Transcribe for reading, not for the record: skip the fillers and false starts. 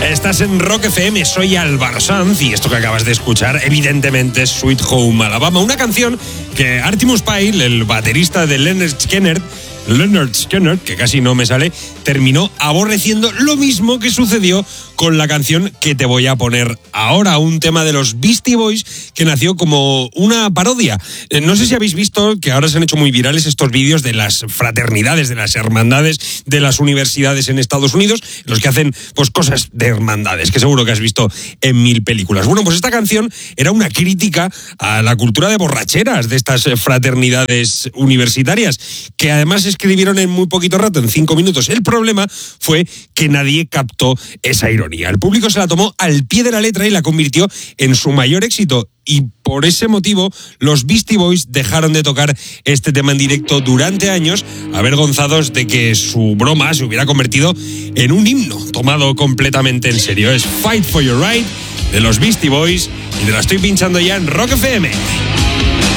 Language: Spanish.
Estás en Rock FM, soy Álvaro Sanz y esto que acabas de escuchar evidentemente es Sweet Home Alabama, una canción que Artemus Pyle, el baterista de Lynyrd Skynyrd, que casi no me sale, terminó aborreciendo, lo mismo que sucedió con la canción que te voy a poner ahora, un tema de los Beastie Boys que nació como una parodia. No sé si habéis visto que ahora se han hecho muy virales estos vídeos de las fraternidades, de las hermandades de las universidades en Estados Unidos, los que hacen pues cosas de hermandades, que seguro que has visto en 1000 películas. Bueno, pues esta canción era una crítica a la cultura de borracheras de estas fraternidades universitarias, que además escribieron en muy poquito rato, en 5 minutos. El problema fue que nadie captó esa ironía. El público se la tomó al pie de la letra y la convirtió en su mayor éxito. Y por ese motivo, los Beastie Boys dejaron de tocar este tema en directo durante años, avergonzados de que su broma se hubiera convertido en un himno tomado completamente en serio. Es Fight for Your Right de los Beastie Boys y te la estoy pinchando ya en Rock FM.